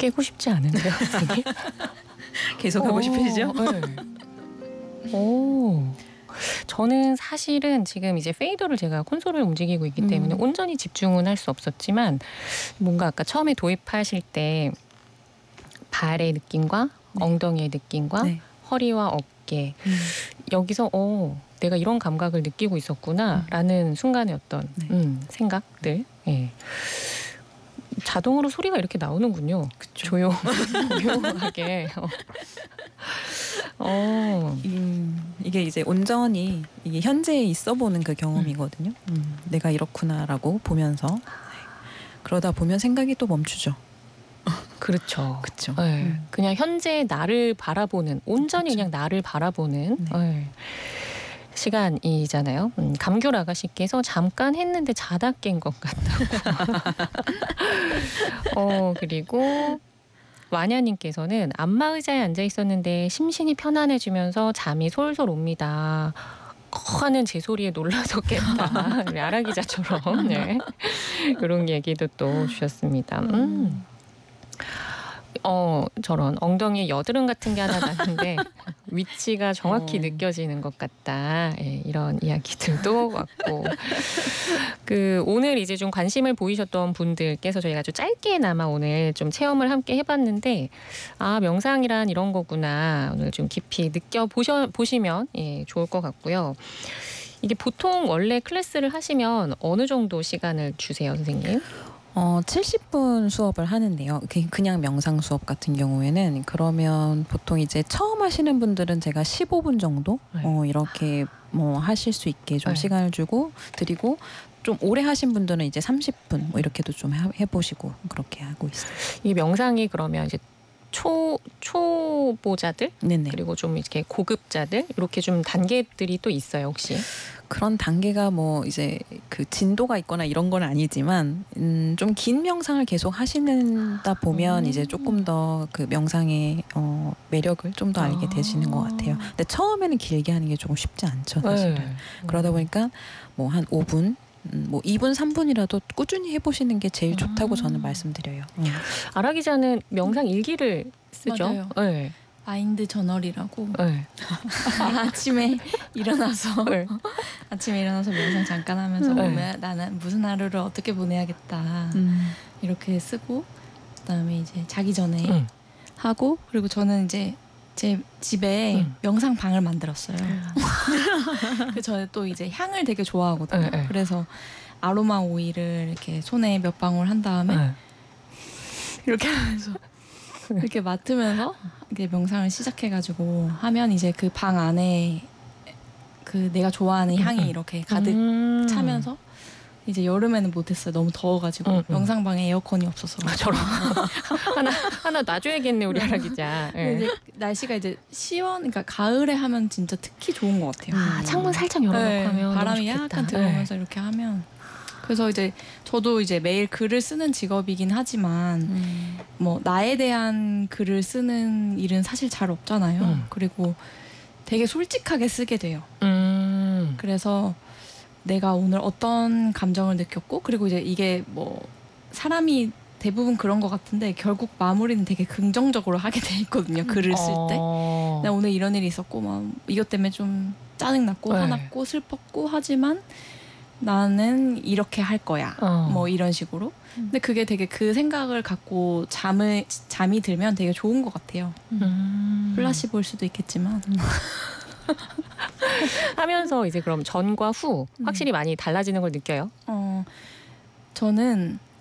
깨고 싶지 않은데요, 선생님? 계속 하고 싶으시죠? 네. 오. 저는 사실은 지금 이제 페이더를 제가 콘솔을 움직이고 있기 때문에 온전히 집중은 할 수 없었지만 뭔가 아까 처음에 도입하실 때 발의 느낌과 엉덩이의 느낌과 허리와 어깨 여기서 내가 이런 감각을 느끼고 있었구나라는 순간의 어떤 생각들. 예. 자동으로 소리가 이렇게 나오는군요. 그쵸. 조용하게. 이게 이제 온전히 이게 현재에 있어 보는 그 경험이거든요. 내가 이렇구나라고 보면서 그러다 보면 생각이 또 멈추죠. 그렇죠. 그렇죠. 네. 그냥 현재 나를 바라보는 온전히 그냥 나를 바라보는 시간이잖아요. 감귤 아가씨께서 잠깐 했는데 자다 깬 것 같다고. 그리고 와냐님께서는 안마 의자에 앉아 있었는데 심신이 편안해지면서 잠이 솔솔 옵니다. 하는 제 소리에 놀라서 깼다. 아라 기자처럼 이런 얘기도 또 주셨습니다. 저런 엉덩이에 여드름 같은 게 하나 났는데 위치가 정확히 느껴지는 것 같다. 이런 이야기들도 왔고 오늘 이제 좀 관심을 보이셨던 분들께서 저희가 아주 짧게나마 오늘 좀 체험을 함께 해봤는데 명상이란 이런 거구나. 오늘 좀 깊이 느껴보시면 좋을 것 같고요. 이게 보통 원래 클래스를 하시면 어느 정도 시간을 주세요, 선생님? 70분 수업을 하는데요. 그냥 명상 수업 같은 경우에는 그러면 보통 이제 처음 하시는 분들은 제가 15분 정도 이렇게 하실 수 있게 좀 시간을 드리고 좀 오래 하신 분들은 이제 30분 이렇게도 좀 해보시고 그렇게 하고 있어요. 이 명상이 그러면 이제 초보자들 그리고 좀 이렇게 고급자들 이렇게 좀 단계들이 또 있어요, 혹시? 그런 단계가 이제 그 진도가 있거나 이런 건 아니지만 좀 긴 명상을 계속 하시다 보면 이제 조금 더 그 명상의 매력을 좀 더 알게 되시는 것 같아요. 근데 처음에는 길게 하는 게 조금 쉽지 않죠, 사실은. 그러다 보니까 한 5분 2분, 3분이라도 꾸준히 해보시는 게 제일 좋다고 저는 말씀드려요. 아라 기자는 명상 일기를 쓰죠? 맞아요. 네. 마인드 저널이라고 아침에 일어나서 명상 잠깐 하면서 오늘 나는 무슨 하루를 어떻게 보내야겠다 이렇게 쓰고 그다음에 이제 자기 전에 하고 그리고 저는 이제 제 집에 명상 방을 만들었어요. 그래서 저는 또 이제 향을 되게 좋아하거든요. 그래서 아로마 오일을 이렇게 손에 몇 방울 한 다음에 이렇게 하면서 이렇게 맡으면서 이렇게 명상을 시작해가지고 하면 이제 그 방 안에 그 내가 좋아하는 향이 이렇게 가득 차면서 이제 여름에는 못했어요. 너무 더워가지고 명상방에 에어컨이 없어서 저런 하나 놔줘야겠네 우리 아라 기자. 이제 날씨가 이제 그러니까 가을에 하면 진짜 특히 좋은 것 같아요. 창문 살짝 열어놓고 하면 바람이 약간 들어오면서 이렇게 하면. 그래서 이제 저도 이제 매일 글을 쓰는 직업이긴 하지만 나에 대한 글을 쓰는 일은 사실 잘 없잖아요. 그리고 되게 솔직하게 쓰게 돼요. 그래서 내가 오늘 어떤 감정을 느꼈고 그리고 이제 이게 사람이 대부분 그런 것 같은데 결국 마무리는 되게 긍정적으로 하게 돼 있거든요. 글을 쓸 때. 나 오늘 이런 일이 있었고 이것 때문에 좀 짜증났고 화났고 슬펐고 하지만 나는 이렇게 할 거야. 이런 식으로. 근데 그게 되게 그 생각을 갖고 잠이 들면 되게 좋은 것 같아요. 플라시보일 수도 있겠지만. 하면서 이제 그럼 전과 후 확실히 많이 달라지는 걸 느껴요? 저는